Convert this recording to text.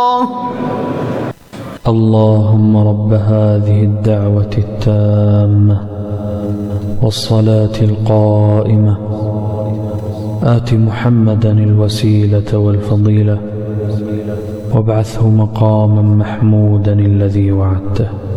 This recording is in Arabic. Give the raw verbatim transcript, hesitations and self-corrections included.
اللهم رب هذه الدعوة التامة والصلاة القائمة آت محمدا الوسيلة والفضيلة وابعثه مقاما محمودا الذي وعدته.